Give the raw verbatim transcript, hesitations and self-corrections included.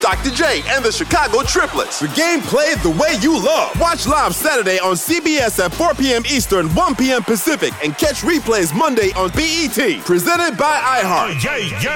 Doctor J and the Chicago Triplets. The game played the way you love. Watch live Saturday on C B S at four p.m. Eastern, one p.m. Pacific, and catch replays Monday on B E T. Presented by iHeart. Yeah, yeah.